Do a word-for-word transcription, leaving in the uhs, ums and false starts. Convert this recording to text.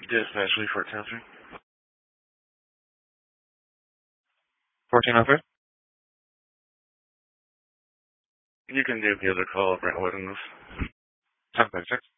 Dispatch Lee Fort Townsend. fourteen oh three? You can do the other call, Brent Wood in this. ten thirty-six.